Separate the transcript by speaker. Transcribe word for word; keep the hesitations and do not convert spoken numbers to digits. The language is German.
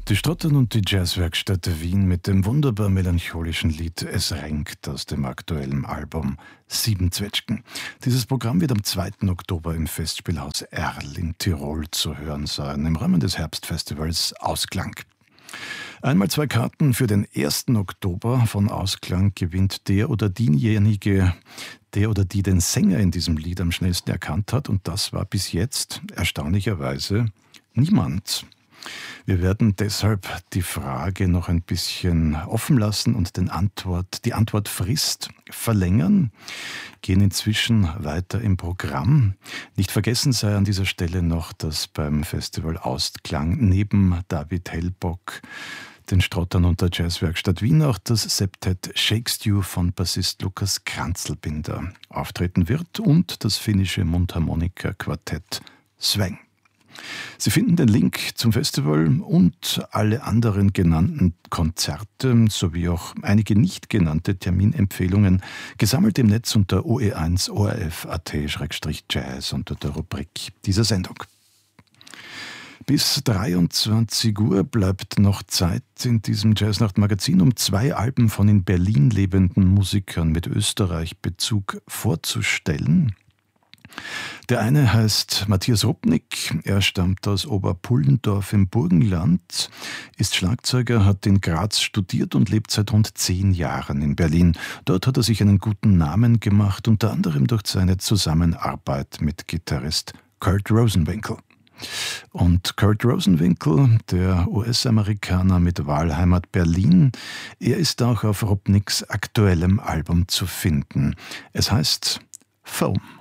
Speaker 1: Die Strottern und die Jazzwerkstatt Wien mit dem wunderbar melancholischen Lied Es renkt aus dem aktuellen Album Sieben Zwetschgen. Dieses Programm wird am zweiten Oktober im Festspielhaus Erl in Tirol zu hören sein, im Rahmen des Herbstfestivals Ausklang. Einmal zwei Karten für den ersten Oktober von Ausklang gewinnt der oder diejenige, der oder die den Sänger in diesem Lied am schnellsten erkannt hat. Und das war bis jetzt erstaunlicherweise niemand. Wir werden deshalb die Frage noch ein bisschen offen lassen und den Antwort, die Antwortfrist verlängern, gehen inzwischen weiter im Programm. Nicht vergessen sei an dieser Stelle noch, dass beim Festival Ausklang neben David Hellbock, den Strottern und der Jazzwerkstatt Wien auch das Septett Shake Stew von Bassist Lukas Kranzelbinder auftreten wird und das finnische Mundharmonika-Quartett Sveng. Sie finden den Link zum Festival und alle anderen genannten Konzerte sowie auch einige nicht genannte Terminempfehlungen gesammelt im Netz unter o e eins o r f punkt a t slash jazz unter der Rubrik dieser Sendung. Bis dreiundzwanzig Uhr bleibt noch Zeit in diesem Jazznacht-Magazin, um zwei Alben von in Berlin lebenden Musikern mit Österreich-Bezug vorzustellen. Der eine heißt Matthias Rupnik, er stammt aus Oberpullendorf im Burgenland, ist Schlagzeuger, hat in Graz studiert und lebt seit rund zehn Jahren in Berlin. Dort hat er sich einen guten Namen gemacht, unter anderem durch seine Zusammenarbeit mit Gitarrist Kurt Rosenwinkel. Und Kurt Rosenwinkel, der U S-Amerikaner mit Wahlheimat Berlin, er ist auch auf Rupniks aktuellem Album zu finden. Es heißt Foam.